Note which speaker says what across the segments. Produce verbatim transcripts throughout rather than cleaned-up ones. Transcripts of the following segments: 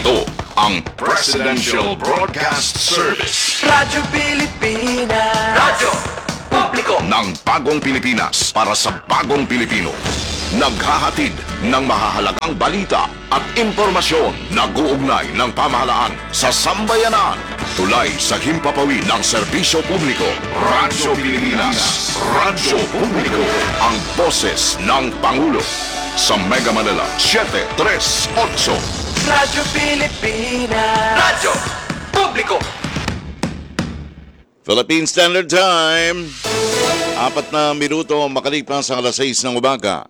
Speaker 1: Ito ang Presidential Broadcast Service.
Speaker 2: Radyo Pilipinas. Radyo Publiko
Speaker 1: Ng bagong Pilipinas para sa bagong Pilipino. Naghahatid ng mahahalagang balita at impormasyon na guugnay ng pamahalaan sa sambayanan. Tulay sa himpapawid ng serbisyo publiko. Radyo Pilipinas. Radyo Publiko. Ang boses ng Pangulo. Sa Mega Manila, seven three eight.
Speaker 2: Radyo Pilipinas. Radyo Publiko.
Speaker 3: Philippine Standard Time. Apat na minuto makalipas ang alas sais ng umaga.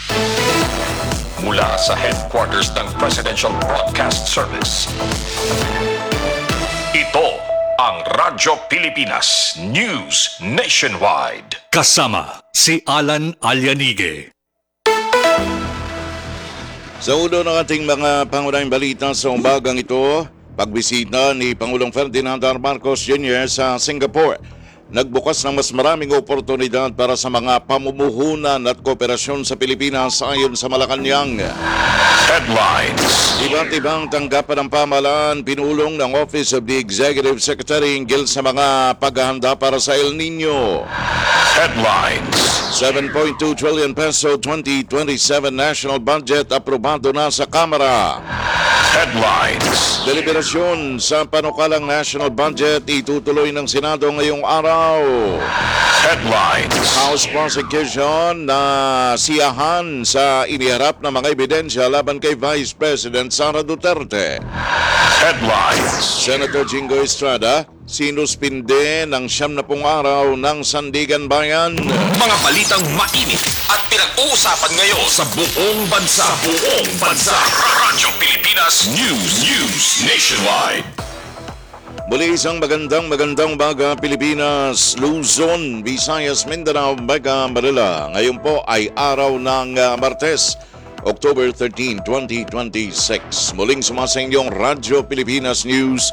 Speaker 4: Mula sa headquarters ng Presidential Broadcast Service. Ito ang Radyo Pilipinas News Nationwide.
Speaker 5: Kasama si Alan Alyanige.
Speaker 3: Sa ulo ng ating mga pangunahing balita sa umbagang ito, pagbisita ni Pangulong Ferdinand R. Marcos Junior sa Singapore. Nagbukas ng mas maraming oportunidad para sa mga pamumuhunan at kooperasyon sa Pilipinas ayon sa Malacanang.
Speaker 4: Headlines.
Speaker 3: Iba't ibang tanggapan ng pamahalaan pinulong ng Office of the Executive Secretary hinggil sa mga paghahanda para sa El Nino.
Speaker 4: Headlines.
Speaker 3: seven point two trillion peso twenty twenty-seven national budget aprobado na sa Kamara.
Speaker 4: Headlines.
Speaker 3: Deliberasyon sa panukalang national budget itutuloy ng Senado ngayong araw.
Speaker 4: Headlines.
Speaker 3: House prosecution na siyahan sa iniharap na mga ebidensya laban kay Vice President Sara Duterte.
Speaker 4: Headlines.
Speaker 3: Senator Jingo Estrada sinuspinde ng siyam na pung araw ng Sandigan Bayan.
Speaker 4: Mga balitang mainit at pinag-uusapan ngayon sa buong bansa. Sa buong bansa. Radyo Pilipinas News News Nationwide.
Speaker 3: Muli isang magandang magandang umaga Pilipinas, Luzon, Visayas, Mindanao, Mega Manila. Ngayon po ay araw ng uh, Martes, October thirteenth, twenty twenty-six. Muling sumasa inyong Radyo Pilipinas News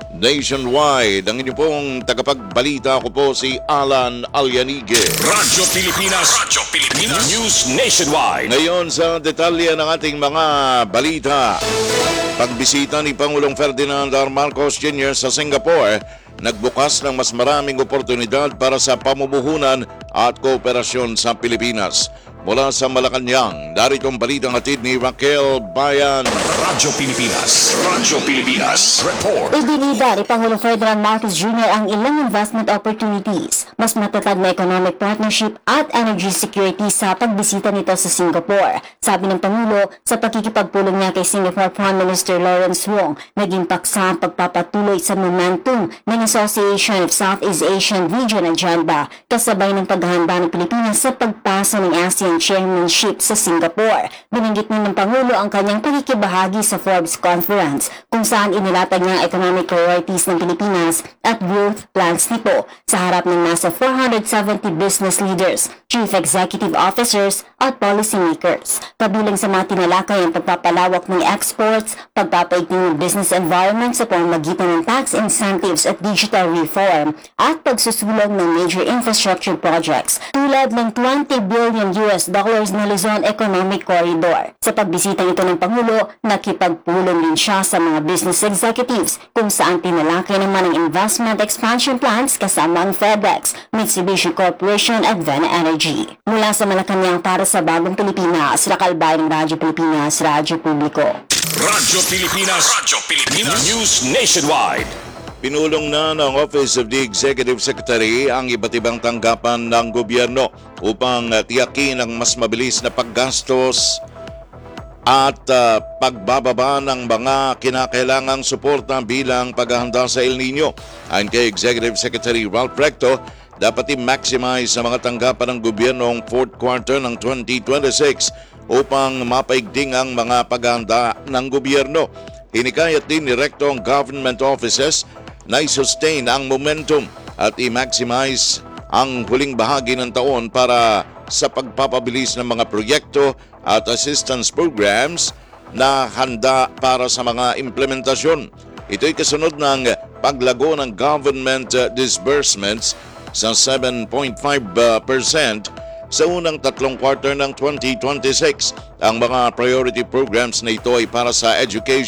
Speaker 3: Nationwide. Ang inyong pong tagapagbalita ko po si Alan Alyanige.
Speaker 4: Radyo Pilipinas. Radyo Pilipinas News Nationwide.
Speaker 3: Ngayon sa detalye ng ating mga balita. Pagbisita ni Pangulong Ferdinand R. Marcos Junior sa Singapore, nagbukas ng mas maraming oportunidad para sa pamumuhunan at kooperasyon sa Pilipinas. Mula sa Malacanang, narito ang balitang hatid ni Raquel Bayan.
Speaker 4: Radyo Pilipinas. Radyo Pilipinas. Report.
Speaker 6: Ibinida ni Pangulong Ferdinand Marcos Junior ang ilang investment opportunities, mas matatag na economic partnership at energy security sa pagbisita nito sa Singapore. Sabi ng Pangulo, sa pakikipagpulong niya kay Singapore Prime Minister Lawrence Wong, naging paksa ang pagpapatuloy sa momentum ng Association of Southeast Asian Region Agenda, kasabay ng paghahanda ng Pilipinas sa pagpasa ng ASEAN Chairmanship sa Singapore. Binanggit din ng Pangulo ang kanyang pakikibahagi sa Forbes Conference, kung saan inilatag niya ang economic priorities ng Pilipinas at growth plans nito sa harap ng nasa four hundred seventy business leaders, chief executive officers at policymakers. Kabilang sa mga tinalakay ang pagpapalawak ng exports, pagpapaigting ng business environment sa pamamagitan ng tax incentives at digital reform, at pagsusulong ng major infrastructure projects tulad ng twenty billion U S dollars na Luzon Economic Corridor. Sa pagbisita ito ng Pangulo, nakipagpulong din siya sa mga business executives kung saan tinalakay naman ang investment expansion plans kasama ang FedEx, Mitsubishi Corporation at Vena Energy. Mula sa Malacanang para sa Bagong Pilipinas, Rakalbay ng Radyo Pilipinas, Radyo Publiko.
Speaker 4: Radyo Pilipinas. Radyo Pilipinas News Nationwide.
Speaker 3: Pinulong na ng Office of the Executive Secretary ang iba't ibang tanggapan ng gobyerno upang tiyakin ang mas mabilis na paggastos at uh, pagbababa ng mga kinakailangang suporta bilang paghahanda sa El Nino. Ayon kay Executive Secretary Ralph Recto, dapat i-maximize sa mga tanggapan ng gobyerno ang fourth quarter ng twenty twenty-six upang mapaigting ang mga paghahanda ng gobyerno. Hinikayat din ni Recto ang government offices na i-sustain ang momentum at i-maximize ang huling bahagi ng taon para sa pagpapabilis ng mga proyekto at assistance programs na handa para sa mga implementasyon. Ito'y kasunod ng paglago ng government disbursements sa seven point five percent sa unang tatlong quarter ng twenty twenty-six. Ang mga priority programs na ito ay para sa education,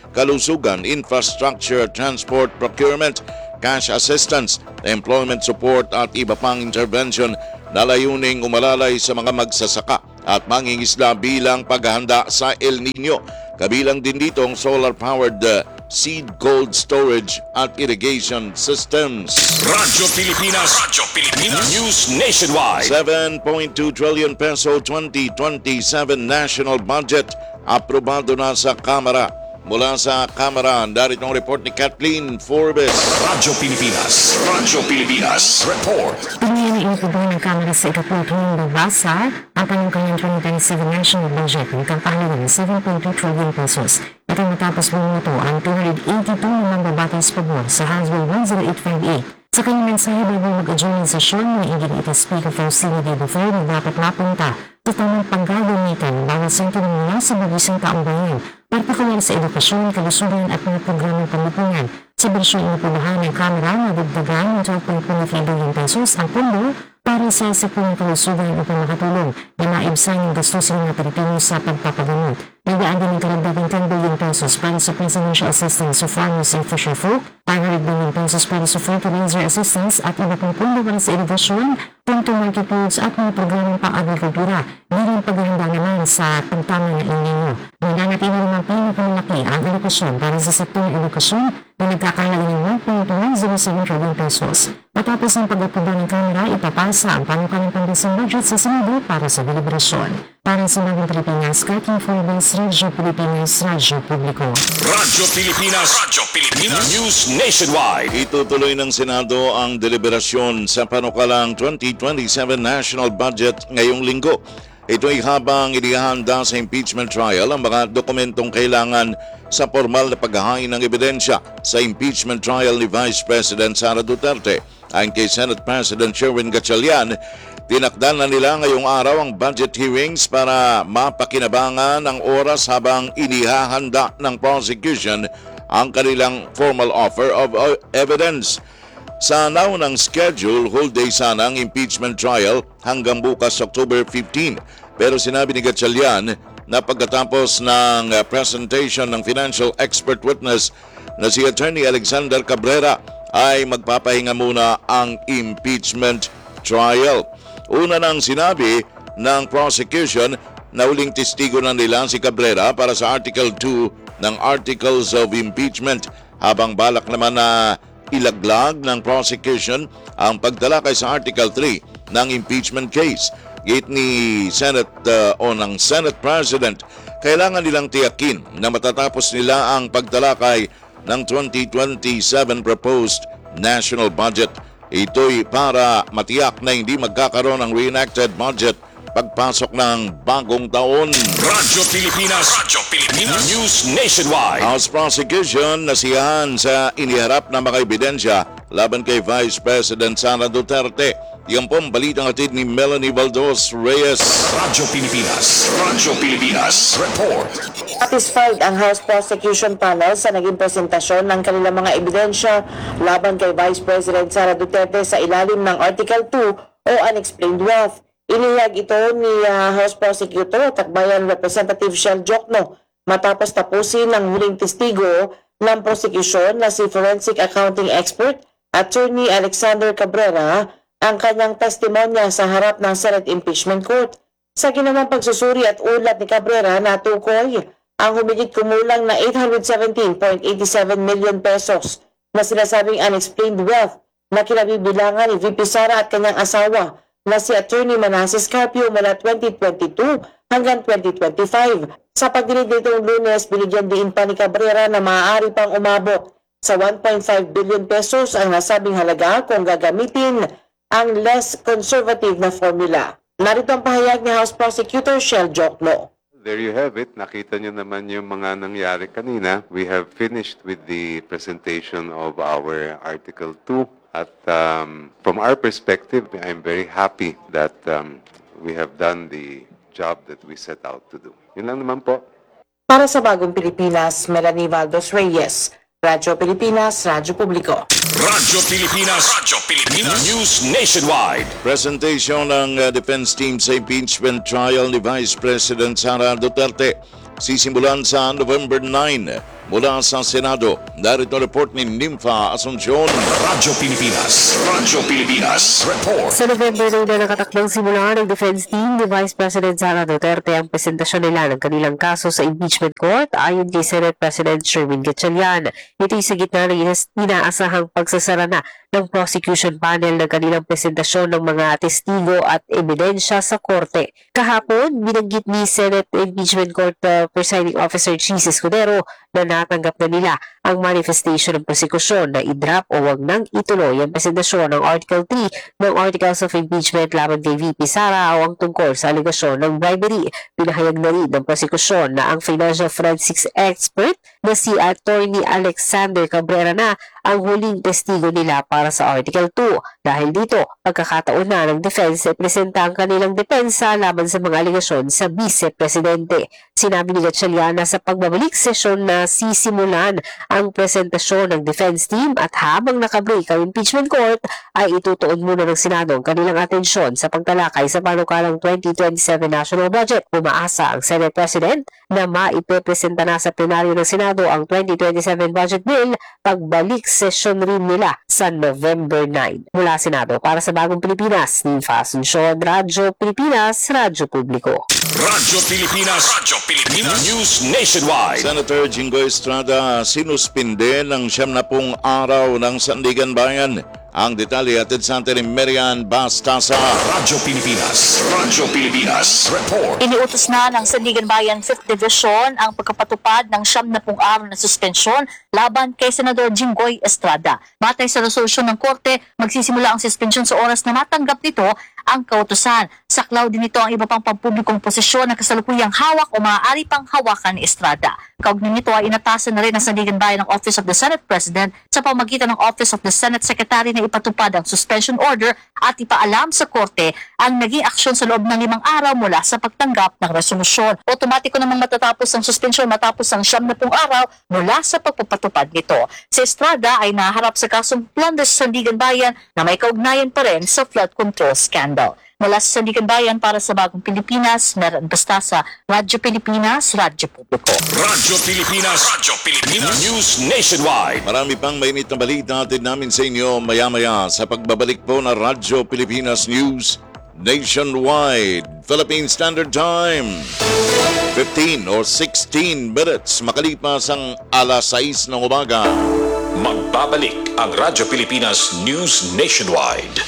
Speaker 3: kalusugan, infrastructure, transport, procurement, cash assistance, employment support at iba pang intervention na layuning umalalay sa mga magsasaka at mangingisda bilang paghahanda sa El Nino. Kabilang din dito ang solar-powered uh, seed cold storage at irrigation systems.
Speaker 4: Radyo Pilipinas, Radyo Pilipinas, News Nationwide.
Speaker 3: seven point two trillion peso twenty twenty-seven national budget aprobado na sa Kamara. Mula sa Kamara, darito ang report ni Kathleen Forbes.
Speaker 4: Radyo Pilipinas, Radyo Pilipinas, report.
Speaker 7: Pinihan ito ng Kamara sa ikapulong babasa ang panungkalang twenty twenty-seven national budget ng kampanya ng seven point two trillion pesos. Ito matapos bumuto ang two hundred eighty-two na mambabatas pabor sa House Bill one oh eight five eight. Sa kanyang mensahe bago mag-adjourn sa sesyon, naigit ito Speaker Faustino D. Bufay na dapat mapunta sa tamang paggagamitan ng bawat sentro mula sa magising taong bayan, partikular sa edukasyon, kalusugan at mga programang pamilipunan. Sa bersyon inupunahan ng Kamara na dagdagan ng twelve point two billion pesos ang pundo para sa sektorong kalusugan upang makatulong na maibsan ng gastusin ng Pilipino sa pagpapagamot. Nagdaan din ng karagdagang ten billion pesos para sa presidential assistance to farmers and fisherfolk, five hundred billion pesos para sa fertilizer assistance at iba pang pundo para sa irigasyon, punto market roads at mga programang pang-agrikultura. Mayroong paghahanda naman sa pagtama ng El Nino. Nananatili naman pinakamalaki ang edukasyon para sa sektorong edukasyon na nagkakalaga ng one point one oh seven trillion pesos. Matapos ang pag-aproba ng Kamara, ipapasa ang panukalang pambasang budget sa Senado para sa deliberasyon. Para sa Bagong Pilipinas, Kathleen Forbes, Radyo Pilipinas, Radyo Publiko.
Speaker 4: Radyo Pilipinas, Radyo Pilipinas, News Nationwide.
Speaker 3: Itutuloy ng Senado ang deliberasyon sa panukalang twenty twenty-seven national budget ngayong linggo. Ito'y habang inihahanda sa impeachment trial ang mga dokumentong kailangan sa formal na paghahain ng ebidensya sa impeachment trial ni Vice President Sara Duterte. Ayon kay Senate President Sherwin Gatchalian, tinakda na nila ngayong araw ang budget hearings para mapakinabangan ang oras habang inihahanda ng prosecution ang kanilang formal offer of evidence. Sa naunang schedule, whole day sana ang impeachment trial hanggang bukas October fifteenth. Pero sinabi ni Gatchalian na pagkatapos ng presentation ng financial expert witness na si Attorney Alexander Cabrera ay magpapahinga muna ang impeachment trial. Una nang sinabi ng prosecution na huling testigo na nila si Cabrera para sa Article two ng Articles of Impeachment, habang balak naman na ilaglag ng prosecution ang pagtalakay sa Article three ng impeachment case. Gate ni Senate uh, o ng Senate President, kailangan nilang tiyakin na matatapos nila ang pagtalakay ng twenty twenty-seven proposed national budget. Ito'y para matiyak na hindi magkakaroon ng reenacted budget pagpasok ng bagong taon.
Speaker 4: Radyo Pilipinas, Radyo Pilipinas, News Nationwide.
Speaker 3: House prosecution nasiyahan sa iniharap na mga ebidensya laban kay Vice President Sara Duterte. Yan po ang balitang hatid ni Melanie Baldos Reyes.
Speaker 4: Radyo Pilipinas, Radyo Pilipinas, report.
Speaker 8: Satisfied ang House Prosecution Panel sa naging presentasyon ng kanilang mga ebidensya laban kay Vice President Sara Duterte sa ilalim ng Article two o Unexplained Wealth. Inihag ito ni uh, House Prosecutor at Akbayan Representative Shell Jokno matapos tapusin ng huling testigo ng prosecution na si Forensic Accounting Expert Attorney Alexander Cabrera ang kanyang testimonya sa harap ng Senate Impeachment Court. Sa ginawang pagsusuri at ulat ni Cabrera na tukoy ang humigit kumulang na eight hundred seventeen point eight seven million pesos na sinasabing unexplained wealth na kinabibilangan ni V P Sara at kanyang asawa na si Attorney Manasseh Carpio mula twenty twenty-two hanggang twenty twenty-five. Sa pagdinig nitong Lunes, binigyan din pa ni Cabrera na maaari pang umabot sa one point five billion pesos ang nasabing halaga kung gagamitin ang less conservative na formula. Narito ang pahayag ni House Prosecutor Shell Jokno.
Speaker 9: There you have it. Nakita nyo naman yung mga nangyari kanina. We have finished with the presentation of our Article two. At um, from our perspective, I'm very happy that um, we have done the job that we set out to do. Yun lang naman po.
Speaker 8: Para sa Bagong Pilipinas, Melanie Baldos Reyes, Radyo Pilipinas, Radyo Publiko.
Speaker 4: Radyo Pilipinas, Radyo Pilipinas, News Nationwide.
Speaker 3: Presentation ng uh, defense team sa impeachment trial ni Vice President Sara Duterte sisimulan sa November nine. mula sa Senado. Narito ang report ni Nympha Asuncion.
Speaker 4: Radyo Pilipinas. Radyo Pilipinas. Report.
Speaker 7: Sa November na nakatakdang simula ng defense team ni Vice President Sara Duterte ang presentasyon nila ng kanilang kaso sa impeachment court ayon kay Senate President Sherwin Gatchalian. Ito'y sa gitna ng inas- inaasahang pagsasara na ng prosecution panel ng kanilang presentasyon ng mga testigo at ebidensya sa korte. Kahapon, binanggit ni Senate Impeachment Court uh, Presiding Officer Chis Escudero na natanggap na nila ang manifestation ng prosekusyon na i-drop o wag nang ituloy ang presentasyon ng Article three ng Articles of Impeachment laban kay V P Sara o ang tungkol sa alegasyon ng bribery. Pinahayag na rin ng prosekusyon na ang financial forensics expert na si Attorney Alexander Cabrera na ang huling testigo nila para sa Article two. Dahil dito, pagkakataon na ng defense ay presenta ang kanilang depensa laban sa mga alegasyon sa Vice Presidente. Sinabi ni Gatchalian na sa pagbabalik sesyon na sisimulan ang presentasyon ng defense team at habang nakabreak ang impeachment court ay itutuon muna ng Senado ang kanilang atensyon sa pagtalakay sa panukalang twenty twenty-seven national budget. Umaasa ang Senate President na maipepresenta na sa plenaryo ng Senado ang twenty twenty-seven budget bill pagbalik session rin nila sa November nine. Mula Senado para sa Bagong Pilipinas, Nympha Asuncion, Radyo Pilipinas, Radyo Publiko.
Speaker 4: Radyo Pilipinas. Radyo Pilipinas. News Nationwide.
Speaker 3: Senator Jingo Estrada sinuspinde ng siyam na pung araw ng Sandigan Bayan. Ang detalye atid sa atin ni Marian Bastasa.
Speaker 4: Radyo Pilipinas. Radyo Pilipinas. Report.
Speaker 10: Iniutos na ng Sandigan Bayan fifth Division ang pagkapatupad ng siyam na pung araw na suspensyon laban kay Senador Jinggoy Estrada. Batay sa resolusyon ng Korte, magsisimula ang suspensyon sa oras na matanggap nito ang kautusan. Saklaw din ito ang iba pang pampublikong posisyon na kasalukuyang hawak o maaari pang hawakan ni Estrada. Kaugnay nito ay inatasan na rin ng Sandigan Bayan ng Office of the Senate President sa pamagitan ng Office of the Senate Secretary na ipatupad ang suspension order at ipaalam sa Korte ang naging aksyon sa loob ng limang araw mula sa pagtanggap ng resolusyon. Otomatiko namang matatapos ang suspension matapos ang siyam na pung araw mula sa pagpapatupad nito. Si Estrada ay naharap sa kasong plunder sa Sandigan Bayan na may kaugnayan pa rin sa flood control scandal. Mula sa Sandigan Bayan para sa Bagong Pilipinas, Marian Bastasa, Radyo Pilipinas, Radyo Publiko.
Speaker 4: Radyo Pilipinas. Radyo Pilipinas. News Nationwide.
Speaker 3: Marami pang mainit na balita natin namin sa inyo maya-maya sa pagbabalik po ng Radyo Pilipinas News Nationwide. Philippine Standard Time. fifteen or sixteen minutes makalipas ang alas sais ng umaga.
Speaker 4: Magbabalik ang Radyo Pilipinas News Nationwide.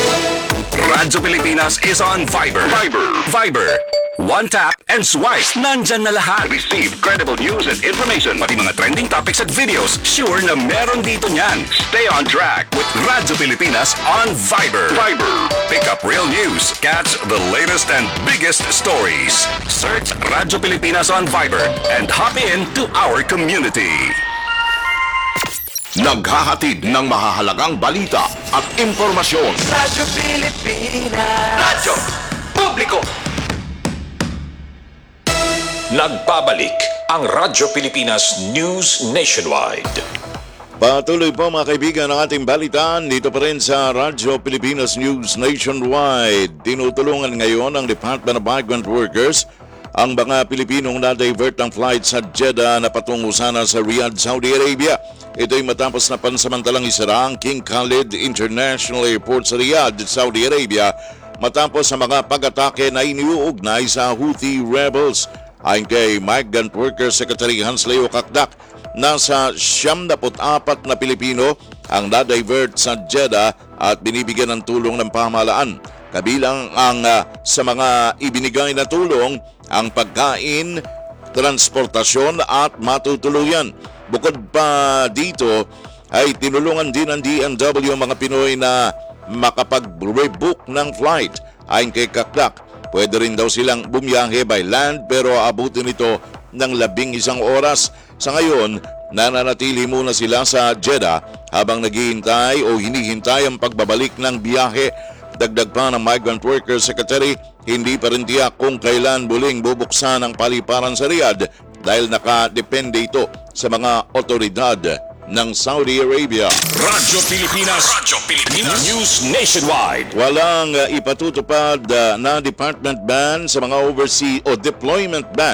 Speaker 4: Radyo Pilipinas is on Viber. Viber. Viber. One tap and swipe. Nandyan na lahat. Receive credible news and information. Pati mga trending topics at videos. Sure na meron dito niyan. Stay on track with Radyo Pilipinas on Viber. Viber. Pick up real news. Catch the latest and biggest stories. Search Radyo Pilipinas on Viber and hop in to our community.
Speaker 1: Naghahatid ng mahahalagang balita at impormasyon.
Speaker 2: Radyo Pilipinas. Radyo Publiko.
Speaker 4: Nagbabalik ang Radyo Pilipinas News Nationwide.
Speaker 3: Patuloy po mga kaibigan ang ating balitaan dito pa rin sa Radyo Pilipinas News Nationwide. Tinutulungan ngayon ng Department of Migrant Workers ang mga Pilipinong na-divert ng flight sa Jeddah na patungo sana sa Riyadh, Saudi Arabia. Ito'y matapos na pansamantalang isara ang King Khalid International Airport sa Riyadh, Saudi Arabia matapos sa mga pag-atake na iniuugnay sa Houthi rebels. Ayon kay Migrant Workers Secretary Hans Leo Kakdak, nasa siyam na apat na Pilipino ang na-divert sa Jeddah at binibigyan ng tulong ng pamahalaan. Kabilang ang uh, sa mga ibinigay na tulong ang pagkain, transportasyon at matutuluyan. Bukod pa dito ay tinulungan din ng D M W ang mga Pinoy na makapag-rebook ng flight. Ayon kay Kakdak, pwede rin daw silang bumiyahe by land pero abutin ito ng labing isang oras. Sa ngayon, nananatili muna sila sa Jeddah habang naghihintay o hinihintay ang pagbabalik ng biyahe. Dagdag pa ng Migrant Workers Secretary, hindi pa rin tiyak kung kailan muling bubuksan ang paliparan sa Riyadh dahil nakadepende ito sa mga otoridad ng Saudi Arabia.
Speaker 4: Radyo Pilipinas. Radyo Pilipinas. News Nationwide.
Speaker 3: Walang uh, ipatutupad uh, na department ban sa mga overseas o deployment ban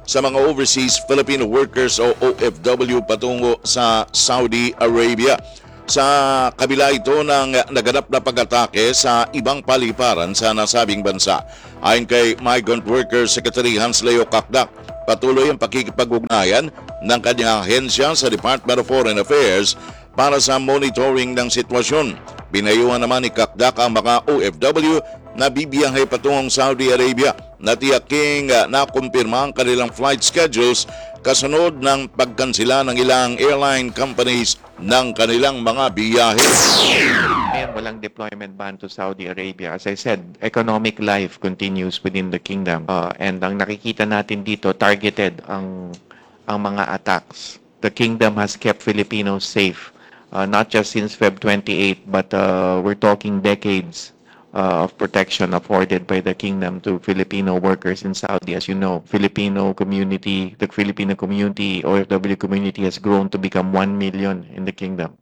Speaker 3: sa mga overseas Filipino workers o O F W patungo sa Saudi Arabia. Sa kabila ito ng naganap na pag-atake sa ibang paliparan sa nasabing bansa. Ayon kay Migrant Workers Secretary Hans Leo Kakdak, patuloy ang pakikipag-ugnayan ng kanyang ahensya sa Department of Foreign Affairs para sa monitoring ng sitwasyon. Binayuhan naman ni Kakdak ang mga O F W na bibiyahe patungong Saudi Arabia na tiyaking uh, nakumpirma ang kanilang flight schedules kasunod ng pagkansila ng ilang airline companies ng kanilang mga biyahe.
Speaker 11: Ngayon, walang deployment ban to Saudi Arabia. As I said, economic life continues within the kingdom. Uh, and ang nakikita natin dito, targeted ang, ang mga attacks. The kingdom has kept Filipinos safe. Uh, not just since February twenty-eighth, but uh, we're talking decades uh, of protection afforded by the kingdom to Filipino workers in Saudi. As you know, Filipino community, the Filipino community, O F W community has grown to become one million in the kingdom.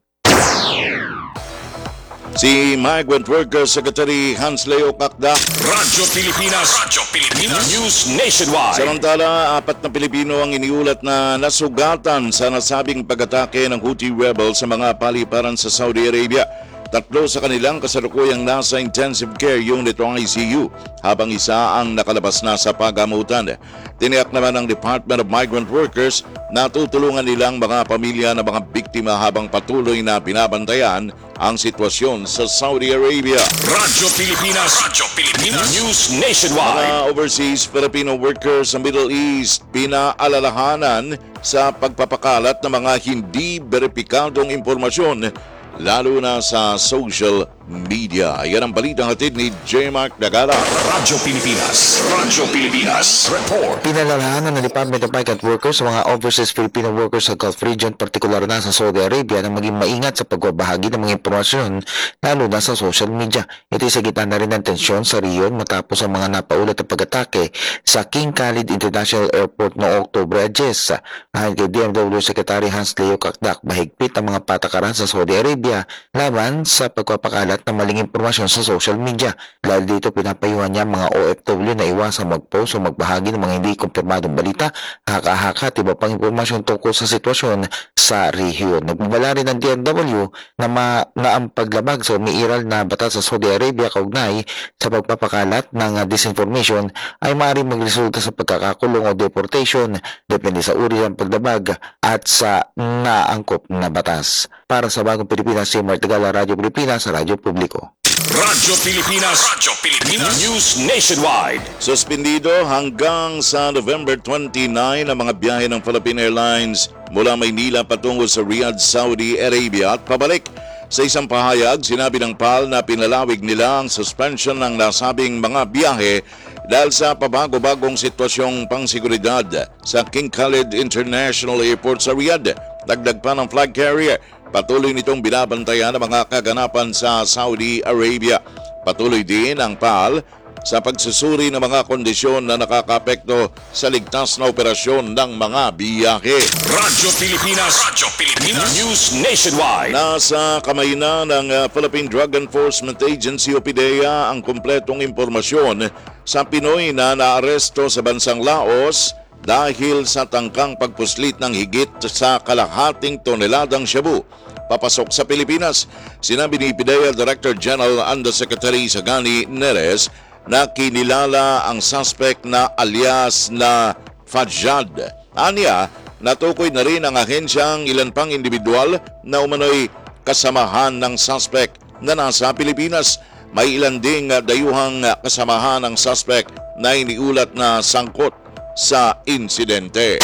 Speaker 3: Si Migrant Workers Secretary Hans Leo Kakdak.
Speaker 4: Radyo Pilipinas. Radyo Pilipinas. News Nationwide.
Speaker 3: Samantala, apat na Pilipino ang iniulat na nasugatan sa nasabing pag-atake ng Houthi rebels sa mga paliparan sa Saudi Arabia. Tatlo sa kanilang kasalukuyang nasa intensive care unit o I C U, habang isa ang nakalabas na sa pagamutan. Tiniyak naman ng Department of Migrant Workers na tutulungan nilang mga pamilya ng mga biktima habang patuloy na binabantayan ang sitwasyon sa Saudi Arabia.
Speaker 4: Radyo Pilipinas. Radyo Pilipinas. News Nationwide.
Speaker 3: Mga overseas Filipino workers sa Middle East pinaalalahanan sa pagpapakalat ng mga hindi beripikadong impormasyon lalo na sa social media. Yan ang balitang hatid ni J. Mark Dagala.
Speaker 4: Radyo Pilipinas. Radyo Pilipinas. Report.
Speaker 12: Pinalalahanan ng Department of Migrant Workers sa mga overseas Filipino workers sa Gulf region, partikular na sa Saudi Arabia, na maging maingat sa pagbabahagi ng mga impormasyon lalo na sa social media. Ito sa gitna na rin ng tensyon sa riyon matapos ang mga napaulat na pag-atake sa King Khalid International Airport noong Oktubre diyes. Ayon kay D M W Secretary Hans Leo Kakdak, mahigpit ang mga patakaran sa Saudi Arabia laban sa pagpapakalat ng maling impormasyon sa social media. Dahil dito, pinapayuhan niya mga O F W na iwasang mag-post o magbahagi ng mga hindi kumpirmadong balita, haka-haka at iba pang impormasyon tungkol sa sitwasyon sa rehiyon. Nagbabala rin ng D M W na, ma na ang paglabag sa umiiral na batas sa Saudi Arabia kaugnay sa pagpapakalat ng disinformation ay maaaring magresulta sa pagkakakulong o deportation depende sa uri ng paglabag at sa naangkop na batas. Para sa Bagong Pilipinas, si Martigala, Radyo Pilipinas, sa Radyo Publiko.
Speaker 4: Radyo Pilipinas. Radyo Pilipinas. News Nationwide.
Speaker 3: Suspendido hanggang sa November twenty-nine ang mga biyahe ng Philippine Airlines mula Maynila patungo sa Riyadh, Saudi Arabia at pabalik. Sa isang pahayag, sinabi ng P A L na pinalawig nila ang suspension ng nasabing mga biyahe dahil sa pabago-bagong sitwasyong pangseguridad sa King Khalid International Airport sa Riyadh. Dagdag pa ng flag carrier, patuloy nitong binabantayan ang mga kaganapan sa Saudi Arabia. Patuloy din ang P A L sa pagsusuri ng mga kondisyon na nakakapekto sa ligtas na operasyon ng mga biyahe.
Speaker 4: Radyo Pilipinas. Radyo Pilipinas. News Nationwide.
Speaker 3: Nasa kamay na ng uh, Philippine Drug Enforcement Agency o PIDEA ang kumpletong impormasyon sa Pinoy na naaresto sa bansang Laos dahil sa tangkang pagpuslit ng higit sa kalahating toneladang shabu papasok sa Pilipinas. Sinabi ni PIDEA Director General Undersecretary Sagani Neres na kinilala ang suspect na alias na Fajad. Anya, natukoy na rin ang ahensyang ilan pang individual na umano'y kasamahan ng suspect na nasa Pilipinas. May ilan ding dayuhang kasamahan ng suspect na iniulat na sangkot sa insidente.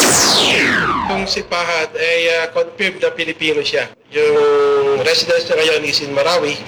Speaker 13: Yung si Fahad ay uh, confirmed na Pilipino siya. Yung residence niya ngayon is in Marawi.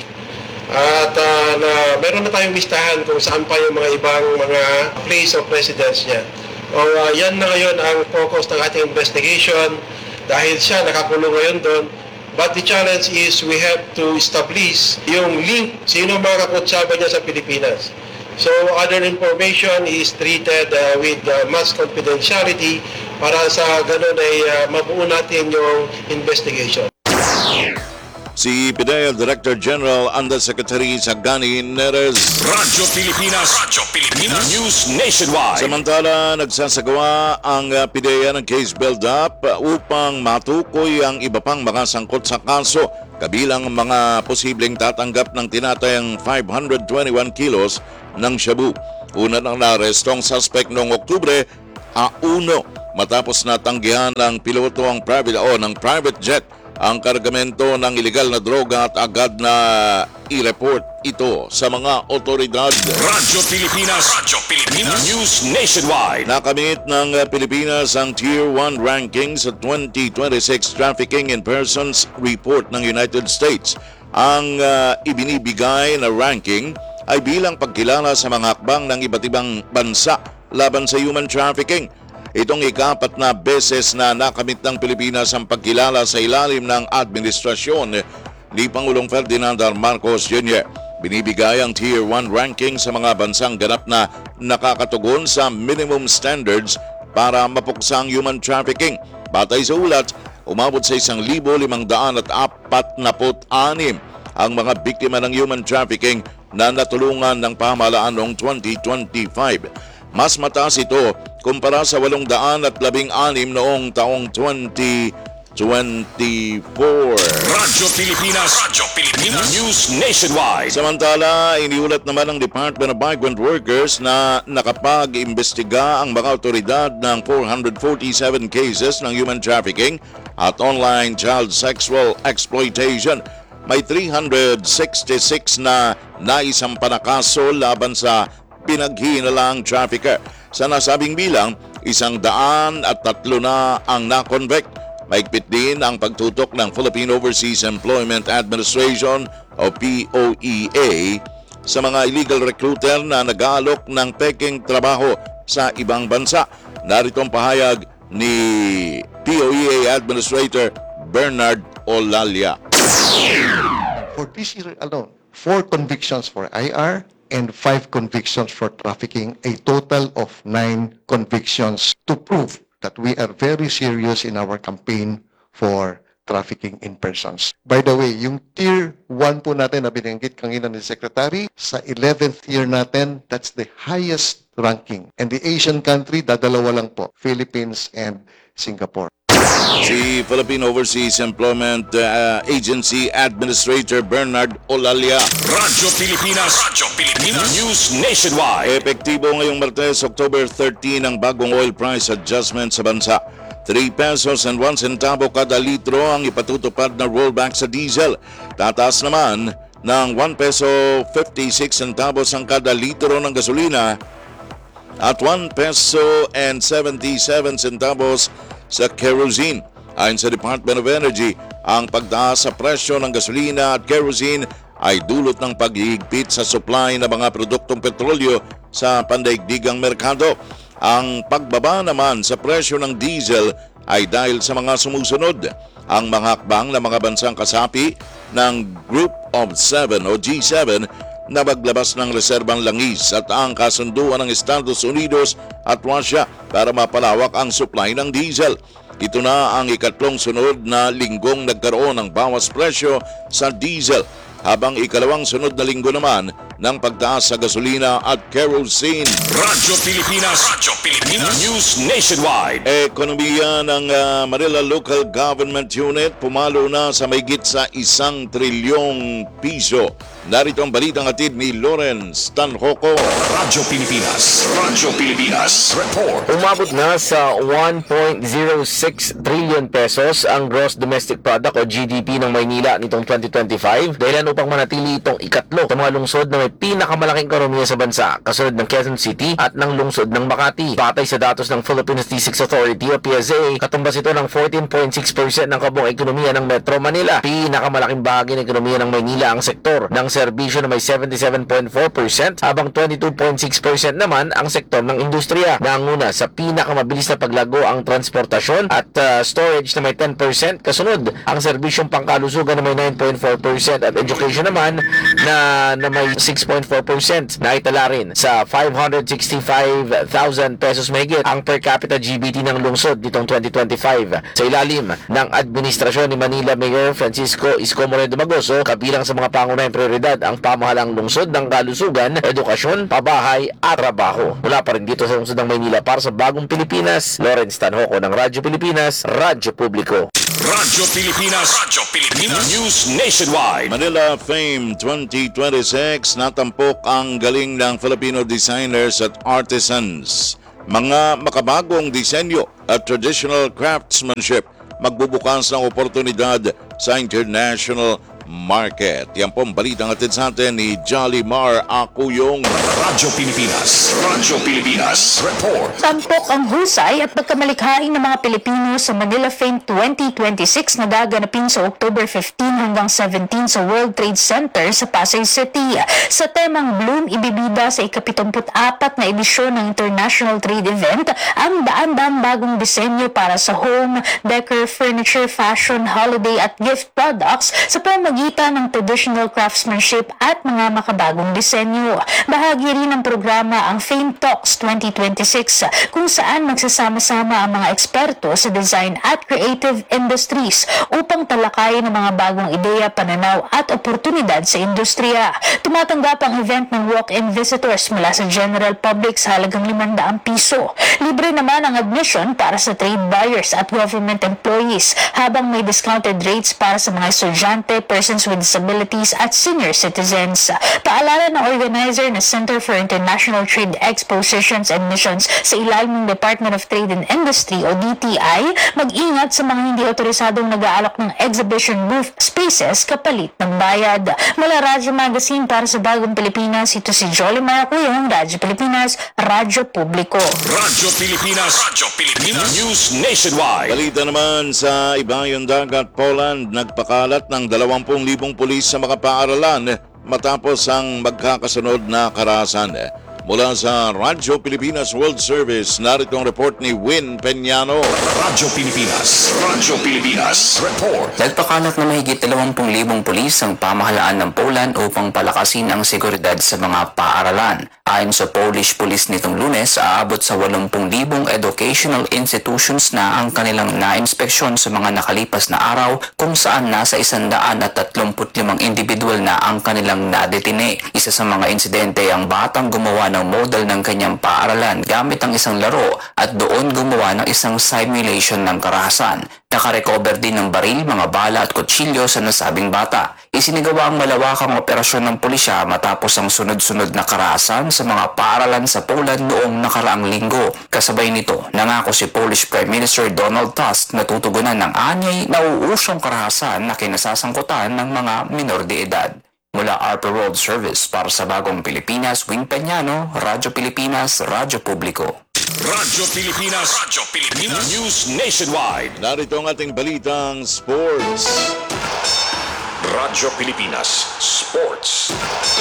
Speaker 13: At uh, na, meron na tayong listahan kung saan pa yung mga ibang mga place of residence niya. O uh, yan na ngayon ang focus ng ating investigation dahil siya nakakulong ngayon doon. But the challenge is we have to establish yung link, sino mga kakutsaba niya sa Pilipinas. So other information is treated uh, with uh, much confidentiality para sa ganun ay uh, mabuo natin yung investigation.
Speaker 3: si PIDEA Director General Undersecretary Sagani Neres.
Speaker 4: Radyo Pilipinas. Radyo Pilipinas. News Nationwide.
Speaker 3: Samantala, nagsasagawa ang uh, PIDEA ng case build-up uh, upang matukoy ang iba pang mga sangkot sa kaso, kabilang mga posibleng tatanggap ng tinatayang five hundred twenty-one kilos ng shabu. Una nang narestong suspect noong Oktubre, a uno, matapos natanggihan ng piloto ang private o ng private jet ang kargamento ng ilegal na droga at agad na i-report ito sa mga otoridad.
Speaker 4: Radyo Pilipinas. Radyo Pilipinas. News Nationwide.
Speaker 3: Nakamit ng uh, Pilipinas ang Tier one ranking sa twenty twenty-six Trafficking in Persons Report ng United States. Ang uh, ibinibigay na ranking ay bilang pagkilala sa mga hakbang ng iba't ibang bansa laban sa human trafficking. Itong ikapat na beses na nakamit ng Pilipinas ang pagkilala sa ilalim ng administrasyon ni Pangulong Ferdinand R. Marcos Junior Binibigay ang Tier one ranking sa mga bansang ganap na nakakatugon sa minimum standards para mapuksa ang human trafficking. Batay sa ulat, umabot sa isang libo limang daan at apat na anim ang mga biktima ng human trafficking na natulungan ng pamahalaan noong twenty twenty-five. Mas mataas ito kumpara sa walong daan at labing anim noong taong twenty twenty-four.
Speaker 4: Radyo Pilipinas. Radyo Pilipinas. News Nationwide.
Speaker 3: Samantala, iniulat naman ng Department of Migrant Workers na nakapag-imbestiga ang mga otoridad ng four hundred forty-seven cases ng human trafficking at online child sexual exploitation. May three hundred sixty-six na naisampa na kaso laban sa pinaghihinalang trafficker. Sa nasabing bilang, isang daan at tatlo na ang na-convict. Maigpit din ang pagtutok ng Philippine Overseas Employment Administration o P O E A sa mga illegal recruiter na nag-aalok ng peking trabaho sa ibang bansa. Narito ang pahayag ni P O E A Administrator Bernard Olalia.
Speaker 14: For this year alone, four convictions for I R and five convictions for trafficking, a total of nine convictions to prove that we are very serious in our campaign for trafficking in persons. By the way, yung tier one po natin na binanggit kanina ni Secretary, sa eleventh year natin, that's the highest ranking. And the Asian country, dadalawa lang po, Philippines and Singapore.
Speaker 3: Si Philippine Overseas Employment uh, Agency Administrator Bernard Olalia.
Speaker 4: Radyo Pilipinas. Radyo Pilipinas. News Nationwide.
Speaker 3: Epektibo ngayong Martes, October thirteen, ang bagong oil price adjustment sa bansa. three pesos and one centavo kada litro ang ipatutupad na rollback sa diesel. Tataas naman ng one peso fifty-six centavos ang kada litro ng gasolina at one peso and seventy-seven centavos sa kerosene. Ayon sa Department of Energy, ang pagtaas sa presyo ng gasolina at kerosene ay dulot ng paghihigpit sa supply ng mga produktong petrolyo sa pandaigdigang merkado. Ang pagbaba naman sa presyo ng diesel ay dahil sa mga sumusunod. Ang mga hakbang ng mga bansang kasapi ng Group of Seven o G seven na maglabas ng reserbang langis at ang kasunduan ng Estados Unidos at Russia para mapalawak ang supply ng diesel. Ito na ang ikatlong sunod na linggong nagkaroon ng bawas presyo sa diesel, habang ikalawang sunod na linggo naman ng pagtaas sa gasolina at kerosene.
Speaker 4: Radyo Pilipinas. Radyo Pilipinas. News Nationwide.
Speaker 3: Ekonomiya ng uh, Manila Local Government Unit pumalo na sa mahigit sa isang trilyong piso. Narito ang balitang hatid ni Lawrence Tanhoco.
Speaker 4: Radyo Pilipinas. Radyo Pilipinas. Report.
Speaker 15: Umabot na sa one point zero six trillion pesos ang gross domestic product o G D P ng Maynila nitong twenty twenty-five, dahilan upang manatili itong ikatlo sa mga lungsod na may pinakamalaking ekonomiya sa bansa, kasunod ng Quezon City at ng lungsod ng Makati. Batay sa datos ng Philippine Statistics Authority o P S A, katumbas ito ng fourteen point six percent ng kabuong ekonomiya ng Metro Manila. Pinakamalaking bahagi ng ekonomiya ng Maynila ang sektor ng serbisyo na may seventy-seven point four percent, habang twenty-two point six percent naman ang sektor ng industriya. Nanguna sa pinakamabilis na paglago ang transportasyon at uh, storage na may ten percent, kasunod ang serbisyong pangkalusugan na may nine point four percent at education naman na, na may six six point four percent. Naitala rin sa five hundred sixty-five thousand pesos mahigit ang per capita G B T ng lungsod nitong twenty twenty-five. Sa ilalim ng administrasyon ni Manila Mayor Francisco Isko Moreno Magoso, kabilang sa mga pangunahing prioridad ang pamahalang lungsod ng kalusugan, edukasyon, pabahay at trabaho. Mula pa rin dito sa lungsod ng Maynila para sa Bagong Pilipinas, Lawrence Tanhoco ng Radyo Pilipinas, Radyo Publiko.
Speaker 4: Radyo Pilipinas. Radyo Pilipinas. News Nationwide.
Speaker 3: Manila Fame twenty twenty-six, natampok ang galing ng Filipino designers at artisans. Mga makabagong disenyo at traditional craftsmanship magbubukas ng oportunidad sa international market. Yan po ang balitang atid sa atin ni Jolly Mar Acuyong.
Speaker 4: Radyo Pilipinas. Radyo Pilipinas. Report.
Speaker 10: Tampok ang husay at pagkamalikhain ng mga Pilipino sa Manila Fame twenty twenty-six na gaganapin sa October fifteen hanggang seventeen sa World Trade Center sa Pasay City. Sa temang Bloom, ibibida sa ikapitumput-apat na edisyon ng International Trade Event ang daan-daang bagong disenyo para sa home, decor, furniture, fashion, holiday at gift products sa pamamagitan ng traditional craftsmanship at mga makabagong disenyo. Bahagi rin ng programa ang Fame Talks twenty twenty-six kung saan magsasama-sama ang mga eksperto sa design at creative industries upang talakayin ang mga bagong ideya, pananaw at oportunidad sa industriya. Tumatanggap ang event ng walk-in visitors mula sa general public sa halagang limandaan piso. Libre naman ang admission para sa trade buyers at government employees habang may discounted rates para sa mga estudyante, persons with disabilities at senior citizens. Paalala ng organizer na Center for International Trade Expositions and Missions sa ilalim ng Department of Trade and Industry o D T I, mag-ingat sa mga hindi otorisadong nag-aalok ng exhibition booth spaces kapalit ng bayad. Mula Radyo Magazine para sa Bagong Pilipinas, ito si Jolly Maracuyong, Radyo Pilipinas, Radyo Publiko.
Speaker 4: Radyo Pilipinas. Radyo Pilipinas. News Nationwide.
Speaker 3: Balita naman sa Ibayong Dagat, Poland, nagpakalat ng dalawampu libong pulis sa mga paaralan matapos ang magkakasunod na karahasan. Mula sa Radyo Pilipinas World Service, narito ang report ni Win Peñano.
Speaker 4: Radyo Pilipinas. Radyo Pilipinas. Report.
Speaker 16: Nagpakalat na mahigit dalawampung libong pulis ang pamahalaan ng Poland upang palakasin ang seguridad sa mga paaralan. Ayon sa Polish Police nitong Lunes, aabot sa walumpung libong educational institutions na ang kanilang na-inspeksyon sa mga nakalipas na araw, kung saan nasa isandaan at tatlumput limang individual na ang kanilang nadetine. Isa sa mga insidente ang batang gumawa ng model ng kanyang paaralan gamit ang isang laro at doon gumawa ng isang simulation ng karahasan. Nakarecover din ng baril, mga bala at kutsilyo sa nasabing bata. Isinigawa ang malawakang operasyon ng pulisya matapos ang sunod-sunod na karahasan sa mga paaralan sa Poland noong nakaraang linggo. Kasabay nito, nangako si Polish Prime Minister Donald Tusk na tutugunan ng anyay na uusyong karahasan na kinasasangkutan ng mga minor de edad. Mula R P World Service para sa Bagong Pilipinas, Wing Peñano, Radyo Pilipinas, Radyo Publiko.
Speaker 4: Radyo Pilipinas. Radyo Pilipinas. News Nationwide.
Speaker 3: Narito ang ating balitang sports.
Speaker 4: Radyo Pilipinas Sports.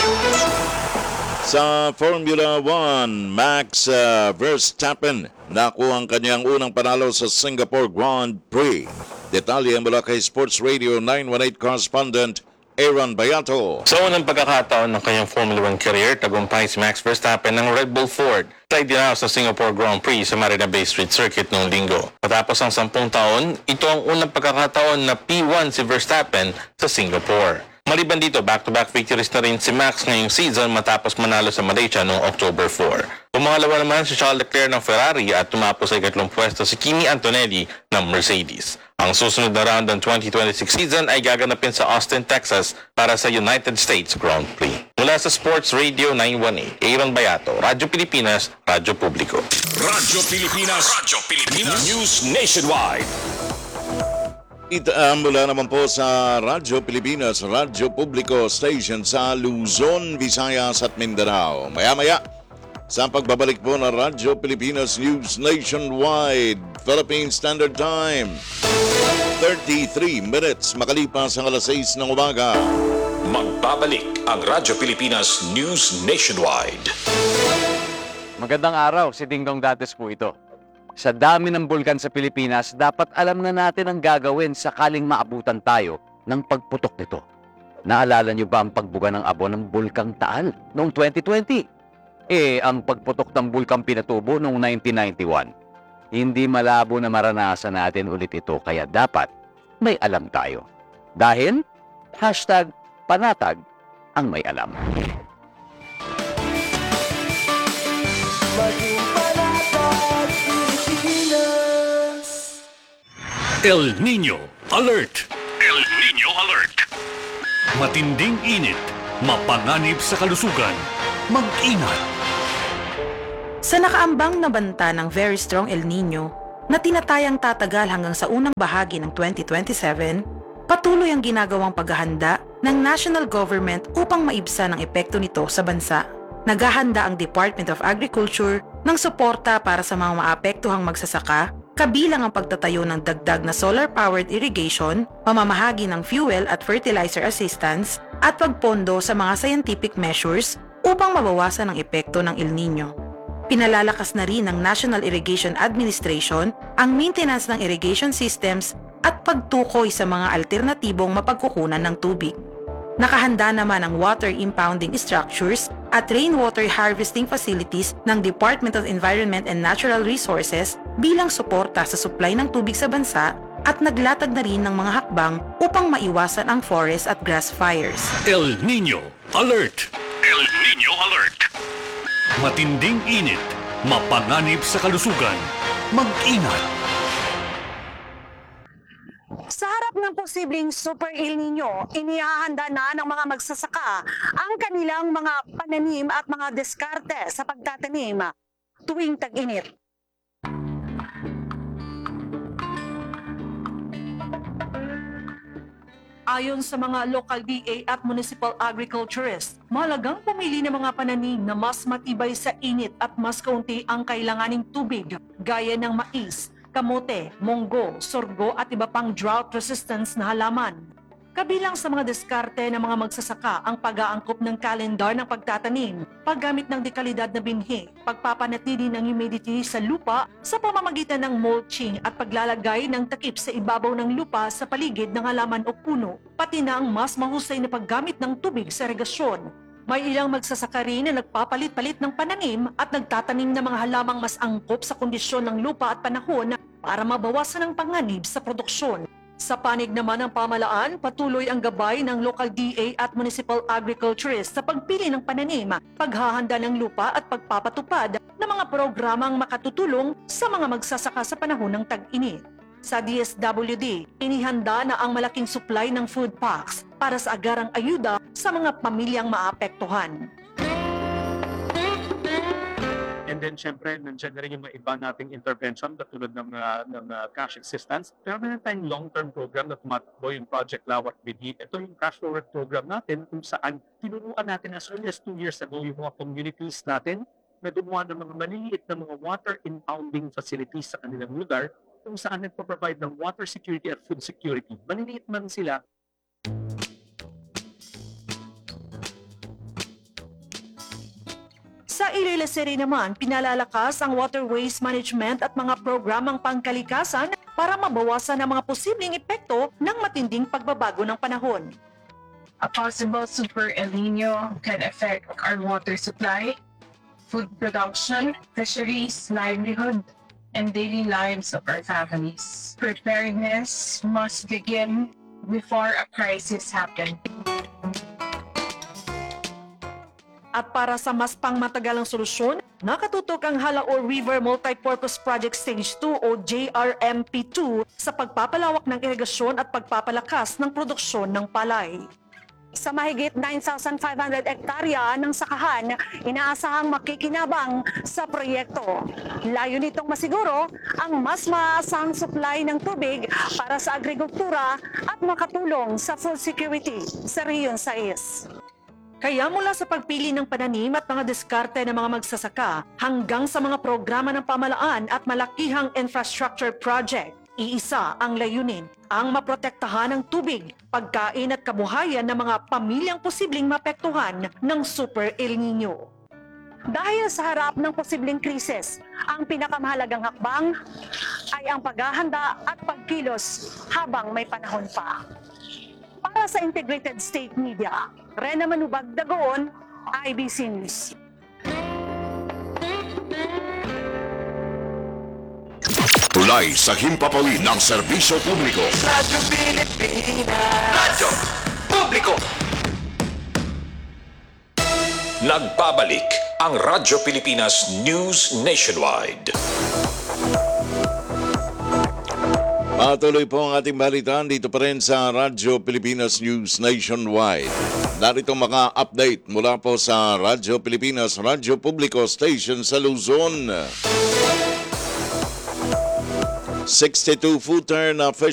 Speaker 3: Sa Formula one, Max uh, Verstappen nakuha ang kanyang unang panalo sa Singapore Grand Prix. Detalye mula kay Sports Radio nine one eight correspondent Aaron Bayato.
Speaker 17: Sa unang pagkakataon ng kanyang Formula one career, tagumpay si Max Verstappen ng Red Bull Ford sa idinaos sa Singapore Grand Prix sa Marina Bay Street Circuit noong linggo. Matapos ang sampung taon, ito ang unang pagkakataon na P one si Verstappen sa Singapore. Maliban dito, back-to-back victories na rin si Max ngayong season matapos manalo sa Malaysia noong October four. Pumangalawa naman si Charles Leclerc ng Ferrari at tumapos sa ikatlong pwesto si Kimi Antonelli ng Mercedes. Ang susunod na round ng twenty twenty-six season ay gaganapin sa Austin, Texas para sa United States Grand Prix. Mula sa Sports Radio nine one eight, Aaron Bayato, Radyo Pilipinas, Radyo Publiko.
Speaker 4: Radyo Pilipinas. Radyo Pilipinas. News Nationwide.
Speaker 3: Ita mula naman po sa Radyo Pilipinas, Radyo Publiko Station sa Luzon, Visayas at Mindanao. Maya-maya, sa pagbabalik po ng Radyo Pilipinas News Nationwide, Philippine Standard Time, thirty-three minutes makalipas ang alas sais ng umaga.
Speaker 4: Magbabalik ang Radyo Pilipinas News Nationwide.
Speaker 18: Magandang araw, si Dingdong Dates po ito. Sa dami ng bulkan sa Pilipinas, dapat alam na natin ang gagawin sakaling maabutan tayo ng pagputok nito. Naalala niyo ba ang pagbuga ng abo ng Bulkang Taal noong twenty twenty? Eh, ang pagputok ng bulkang Pinatubo noong nineteen ninety-one. Hindi malabo na maranasan natin ulit ito, kaya dapat may alam tayo. Dahil, hashtag panatag ang may alam.
Speaker 5: El Nino Alert! El Nino Alert! Matinding init, mapanganib sa kalusugan, mag-ingat!
Speaker 19: Sa nakaambang na banta ng very strong El Nino na tinatayang tatagal hanggang sa unang bahagi ng twenty twenty-seven, patuloy ang ginagawang paghahanda ng national government upang maibsan ang epekto nito sa bansa. Naghahanda ang Department of Agriculture ng suporta para sa mga maapektuhang magsasaka, kabilang ang pagtatayo ng dagdag na solar-powered irrigation, pamamahagi ng fuel at fertilizer assistance, at pagpondo sa mga scientific measures upang mabawasan ang epekto ng El Nino. Pinalalakas na rin ng National Irrigation Administration ang maintenance ng irrigation systems at pagtukoy sa mga alternatibong mapagkukunan ng tubig. Nakahanda naman ang water impounding structures at rainwater harvesting facilities ng Department of Environment and Natural Resources bilang suporta sa supply ng tubig sa bansa at naglatag na rin ng mga hakbang upang maiwasan ang forest at grass fires.
Speaker 5: El Nino Alert! El Nino Alert! Matinding init, mapanganib sa kalusugan, mag-ingat!
Speaker 20: Sa harap ng posibleng Super El Nino, inihahanda na ng mga magsasaka ang kanilang mga pananim at mga diskarte sa pagtatanim tuwing tag-init. Ayon sa mga local D A at municipal agriculturists, mahalagang pumili ng mga pananim na mas matibay sa init at mas kaunti ang kailanganing tubig, gaya ng mais, kamote, monggo, sorgo at iba pang drought resistance na halaman. Kabilang sa mga diskarte ng mga magsasaka ang pag-aangkop ng kalendar ng pagtatanim, paggamit ng dekalidad na binhi, pagpapanatili ng humidity sa lupa sa pamamagitan ng mulching at paglalagay ng takip sa ibabaw ng lupa sa paligid ng halaman o puno, pati na ang mas mahusay na paggamit ng tubig sa irigasyon. May ilang magsasaka rin na nagpapalit-palit ng pananim at nagtatanim ng mga halamang mas angkop sa kondisyon ng lupa at panahon para mabawasan ang panganib sa produksyon. Sa panig naman ng pamalaan, patuloy ang gabay ng local D A at municipal agriculturists sa pagpili ng pananim, paghahanda ng lupa at pagpapatupad ng mga programang makatutulong sa mga magsasaka sa panahon ng tag-init. Sa D S W D, inihanda na ang malaking supply ng food packs para sa agarang ayuda sa mga pamilyang maapektuhan.
Speaker 21: And then, syempre, nandiyan na rin yung mga iba nating intervention katulad ng, uh, ng uh, cash assistance. Pero meron tayong long-term program na tumatakbo yung Project Lawat Bidi. Ito yung cash forward program natin kung saan tinuruan natin as early as two years ago yung mga communities natin na gumawa ng mga maliliit na mga water impounding facilities sa kanilang lugar kung saan nagpo-provide ng water security at food security. Maliliit man sila.
Speaker 20: Sa Irilaseri naman, pinalalakas ang waterways management at mga programang pangkalikasan para mabawasan ang mga posibleng epekto ng matinding pagbabago ng panahon.
Speaker 22: A possible Super El Nino can affect our water supply, food production, fisheries, livelihood, and daily lives of our families. Preparedness must begin before a crisis happens.
Speaker 20: At para sa mas pangmatagalang solusyon, nakatutok ang Halaor River Multipurpose Project Stage two o J R M P two sa pagpapalawak ng irigasyon at pagpapalakas ng produksyon ng palay. Sa mahigit nine thousand five hundred hektarya ng sakahan, inaasahang makikinabang sa proyekto. Layo nitong masiguro ang mas maasahang supply ng tubig para sa agrikultura at makatulong sa food security sa Region six. Kaya mula sa pagpili ng pananim at mga diskarte ng mga magsasaka hanggang sa mga programa ng pamalaan at malakihang infrastructure project, iisa ang layunin, ang maprotektahan ng tubig, pagkain at kabuhayan ng mga pamilyang posibleng mapektuhan ng Super El Nino. Dahil sa harap ng posibleng krisis, ang pinakamahalagang hakbang ay ang paghahanda at pagkilos habang may panahon pa. Para Mula sa Integrated State Media, Rena Manubag Dagoon, I B C News.
Speaker 1: Tulay sa himpapawid ng serbisyo publiko.
Speaker 2: Radyo Pilipinas. Radyo Publiko.
Speaker 4: Nagbabalik ang Radyo Pilipinas News Nationwide.
Speaker 3: Patuloy po ang ating balitaan dito pa rin sa Radyo Pilipinas News Nationwide. Narito mga update mula po sa Radyo Pilipinas Radyo Publiko Station sa Luzon. sixty-two footer na fish